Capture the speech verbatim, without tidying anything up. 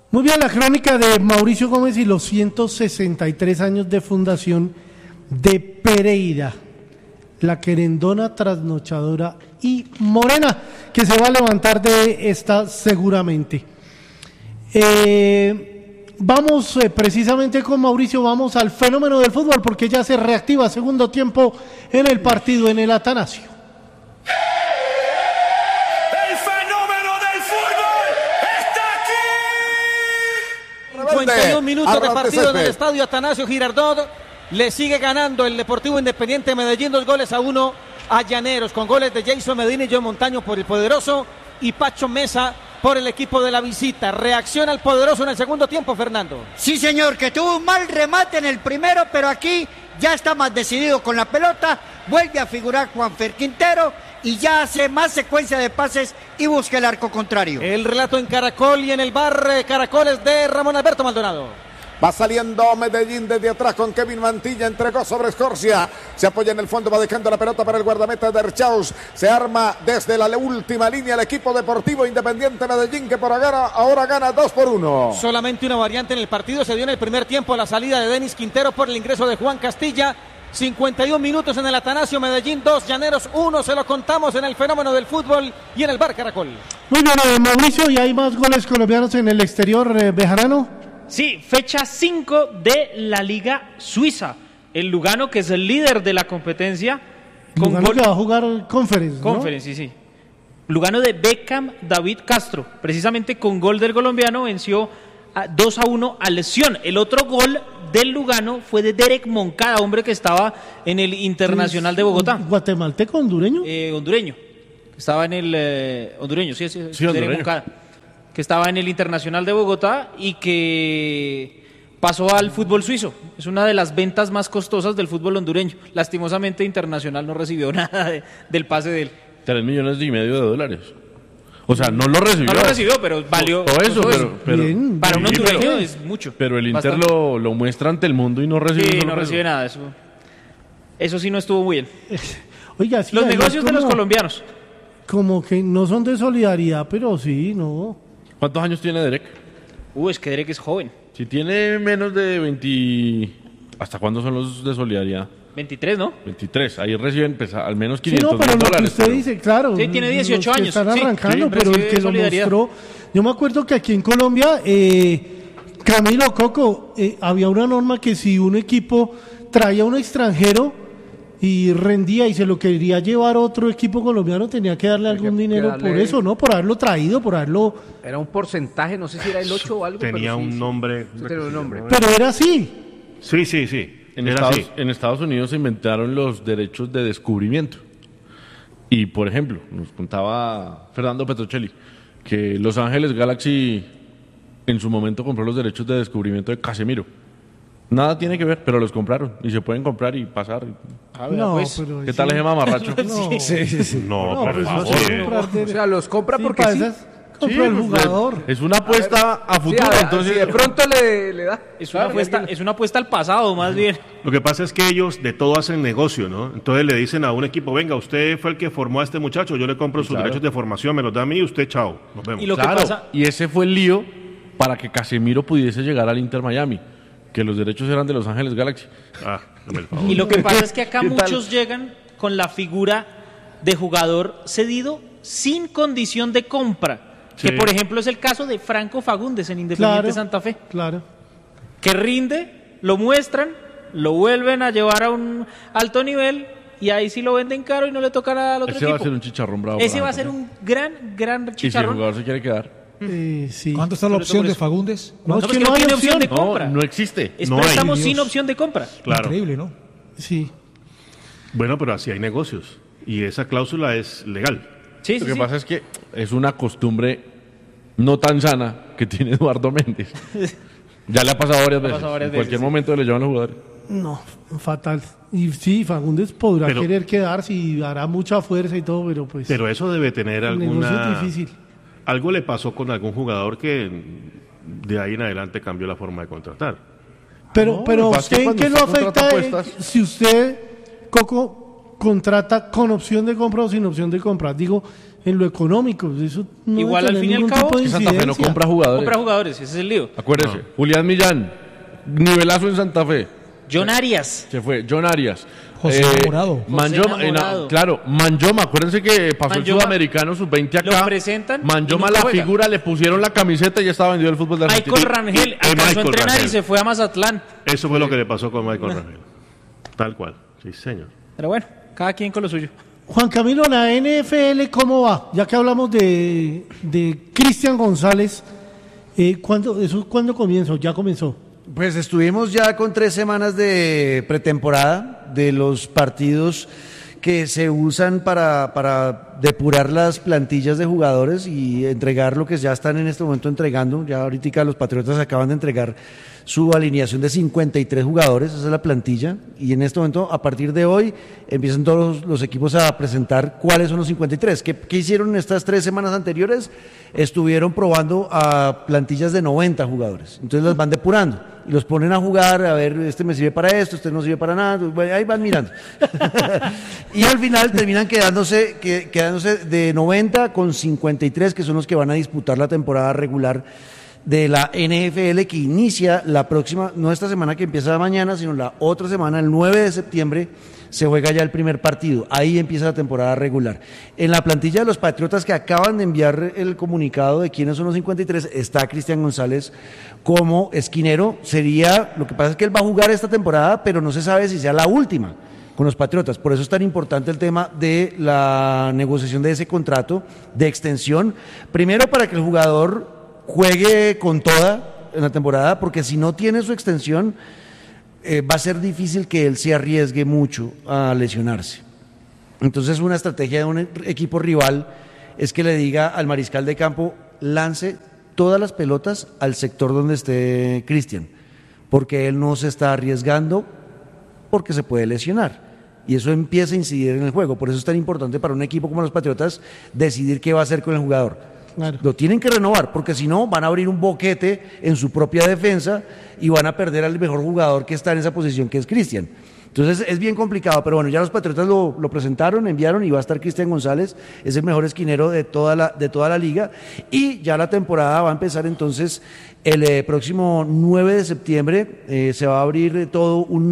Muy bien, la crónica de Mauricio Gómez y los ciento sesenta y tres años de fundación de Pereira, la querendona, trasnochadora y morena, que se va a levantar de esta seguramente. Eh, vamos eh, precisamente con Mauricio, vamos al fenómeno del fútbol, porque ya se reactiva segundo tiempo en el partido en el Atanasio. cincuenta y un minutos de partido en el estadio Atanasio Girardot. Le sigue ganando el Deportivo Independiente de Medellín dos goles a uno a Llaneros, con goles de Jason Medina y Joe Montaño por el Poderoso y Pacho Mesa por el equipo de la visita. Reacciona el Poderoso en el segundo tiempo, Fernando. Sí, señor, que tuvo un mal remate en el primero, pero aquí ya está más decidido con la pelota. Vuelve a figurar Juanfer Quintero y ya hace más secuencia de pases y busca el arco contrario. El relato en Caracol y en el bar eh, Caracoles de Ramón Alberto Maldonado. Va saliendo Medellín desde atrás con Kevin Mantilla, entregó sobre Escorcia, se apoya en el fondo, va dejando la pelota para el guardameta de Erchaus, se arma desde la última línea el equipo Deportivo Independiente Medellín, que por ahora, ahora gana dos por uno. Solamente una variante en el partido se dio en el primer tiempo, la salida de Denis Quintero por el ingreso de Juan Castilla. cincuenta y un minutos en el Atanasio, Medellín dos, Llaneros uno, se lo contamos en el fenómeno del fútbol y en el bar Caracol. Muy bien, eh, Mauricio, ¿y hay más goles colombianos en el exterior, eh, Bejarano? Sí, fecha cinco de la Liga Suiza. El Lugano, que es el líder de la competencia. Con Lugano gol... que va a jugar Conference, Conference, ¿no? sí, sí. Lugano de Beckham David Castro. Precisamente con gol del colombiano venció a dos a uno a Lesión. El otro gol del Lugano fue de Derek Moncada, hombre que estaba en el Internacional de Bogotá. ¿Guatemalteco, hondureño? Eh, hondureño. Estaba en el... Eh, hondureño, sí, sí, sí Derek hondureño. Moncada. Que estaba en el Internacional de Bogotá y que pasó al fútbol suizo. Es una de las ventas más costosas del fútbol hondureño. Lastimosamente Internacional no recibió nada de, del pase de él. Tres millones y medio de dólares. O sea, no lo recibió. No lo recibió, pero valió. Todo eso, pero, eso. pero Bien, para un sí, hondureño pero, es mucho. Pero el Inter bastante. lo, lo muestra ante el mundo y no recibe. Sí, no peso. recibe nada. Eso, eso sí no estuvo muy bien. Oiga, sí, los negocios como, de los colombianos. Como que no son de solidaridad, pero sí, no. ¿Cuántos años tiene Derek? Uh, es que Derek es joven. Si tiene menos de veinte... ¿Hasta cuándo son los de solidaridad? veintitrés, ¿no? veintitrés. Ahí reciben pues, al menos quinientos sí, no, pero lo dólares. que usted dice, claro. Sí, tiene dieciocho los que años. Están sí, arrancando, sí, pero el que lo mostró... Yo me acuerdo que aquí en Colombia, eh, Camilo Coco, eh, había una norma que si un equipo traía a un extranjero y rendía y se lo quería llevar otro equipo colombiano, tenía que darle algún que dinero darle... por eso, ¿no? Por haberlo traído, por haberlo... Era un porcentaje, no sé si era el ocho o algo. Tenía pero sí, un sí. nombre. Sí, tenía un nombre. Pero era así. Sí, sí, sí. En Era Estados, así. en Estados Unidos se inventaron los derechos de descubrimiento. Y, por ejemplo, nos contaba Fernando Petrocelli que Los Ángeles Galaxy en su momento compró los derechos de descubrimiento de Casemiro. Nada tiene que ver, pero los compraron y se pueden comprar y pasar. A ver, No, pues, pero ¿Qué tal ese mamarracho? No, Sí, sí, sí. No, no, por pues favor. no se comprar de- O sea, los compra sí, porque para sí. esas compra el pues, jugador. Es una apuesta a, Sí, futuro, a- entonces... si de pronto le, le da. es, una Claro, apuesta, alguien- es una apuesta al pasado, más bien. Lo que pasa es que ellos de todo hacen negocio, ¿no? Entonces le dicen a un equipo, venga, usted fue el que formó a este muchacho, yo le compro sus claro. derechos de formación, me los da a mí y usted, chao, nos vemos. Y lo que Claro, pasa- y ese fue el lío para que Casemiro pudiese llegar al Inter Miami, que los derechos eran de Los Ángeles Galaxy. Ah, dame el favor. Y lo que pasa es que acá ¿Qué tal? muchos llegan con la figura de jugador cedido sin condición de compra. Sí. Que por ejemplo es el caso de Franco Fagundes en Independiente Claro, Santa Fe. claro. Que rinde, lo muestran, lo vuelven a llevar a un alto nivel y ahí sí lo venden caro y no le toca nada al otro Ese equipo. va a ser un chicharrón bravo. Ese para va a Santa ser Fe. un gran, gran Y si el chicharrón. jugador se quiere quedar. Eh, sí. ¿Cuánto está la Sobre todo opción por de eso. Fagundes? No, No, es porque que no no hay tiene opción de opción. No, compra. no existe. Es No hay, préstamo Dios. sin opción de compra. Claro. Increíble, ¿no? Sí. Bueno, pero así hay negocios. Y esa cláusula es legal. Sí, Lo sí, que sí. pasa es que es una costumbre no tan sana que tiene Eduardo Méndez. Ya le ha pasado varias veces. pasado varias en cualquier veces, sí. momento le llevan los jugadores. No, fatal. Y sí, Fagundes podrá Pero- querer quedarse y hará mucha fuerza y todo, pero pues Pero eso debe tener el negocio alguna... es difícil. Algo le pasó con algún jugador que de ahí en adelante cambió la forma de contratar. Pero, No, pero lo que pasa es que ¿usted en cuando qué lo usted contrata afecta eh, apuestas- si usted, Coco, contrata con opción de compra o sin opción de compra? Digo, en lo económico. Eso no Igual debe al tener fin y al ningún cabo, tipo de Que Santa Fe no incidencia. compra jugadores. Compra jugadores, ese es el lío. Acuérdese, Julián Millán, nivelazo en Santa Fe. John Arias. Se fue, John Arias. José Enamorado. Manjoma, José Enamorado. eh, claro, Manjoma, acuérdense que pasó el Manjoma, sudamericano sub veinte acá. lo presentan y Manjoma nunca la juega. figura, le pusieron la camiseta y ya estaba vendido el fútbol de Argentina. Michael Rangel y alcanzó Michael a entrenar Rangel. y se fue a Mazatlán. Eso fue lo que le pasó con Michael Rangel. Tal cual. Sí, señor. Pero bueno, cada quien con lo suyo. Juan Camilo, la N F L, ¿cómo va? Ya que hablamos de, de Cristian González, eh, ¿cuándo, ¿eso cuándo comienza? ¿Ya comenzó? Pues estuvimos ya con tres semanas de pretemporada de los partidos que se usan para, para depurar las plantillas de jugadores y entregar lo que ya están en este momento entregando. Ya ahorita los Patriotas acaban de entregar su alineación de cincuenta y tres jugadores, esa es la plantilla, y en este momento, a partir de hoy, empiezan todos los equipos a presentar cuáles son los cincuenta y tres. ¿Qué, qué hicieron en estas tres semanas anteriores? Estuvieron probando a plantillas de noventa jugadores, entonces las van depurando y los ponen a jugar, a ver, este me sirve para esto, este no sirve para nada, bueno, ahí van mirando. Y al final terminan quedándose, que, quedándose de noventa con cincuenta y tres, que son los que van a disputar la temporada regular de la N F L, que inicia la próxima, no esta semana que empieza mañana, sino la otra semana, el nueve de septiembre, se juega ya el primer partido. Ahí empieza la temporada regular. En la plantilla de los Patriotas, que acaban de enviar el comunicado de quiénes son los cincuenta y tres, está Cristian González como esquinero. Sería, lo que pasa es que él va a jugar esta temporada, pero no se sabe si sea la última con los Patriotas. Por eso es tan importante el tema de la negociación de ese contrato de extensión. Primero, para que el jugador juegue con toda en la temporada, porque si no tiene su extensión, eh, va a ser difícil que él se arriesgue mucho a lesionarse. Entonces, una estrategia de un equipo rival es que le diga al mariscal de campo, lance todas las pelotas al sector donde esté Cristian, porque él no se está arriesgando porque se puede lesionar. Y eso empieza a incidir en el juego. Por eso es tan importante para un equipo como los Patriotas decidir qué va a hacer con el jugador. Claro. Lo tienen que renovar, porque si no van a abrir un boquete en su propia defensa y van a perder al mejor jugador que está en esa posición, que es Cristian. Entonces es bien complicado, pero bueno, ya los Patriotas lo, lo presentaron, enviaron, y va a estar Cristian González, es el mejor esquinero de toda la, de toda la liga, y ya la temporada va a empezar entonces el eh, próximo nueve de septiembre, eh, se va a abrir todo un